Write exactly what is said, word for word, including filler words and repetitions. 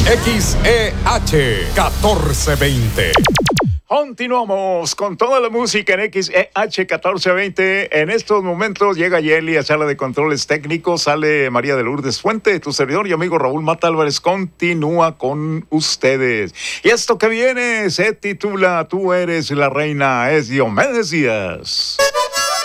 X E H catorce veinte. Continuamos con toda la música en X E H catorce veinte. En estos momentos llega Yeli a sala de controles técnicos, sale María de Lourdes Fuente, tu servidor y amigo Raúl Mata Álvarez continúa con ustedes. Y esto que viene se titula Tú eres la reina, es Diomedes Díaz.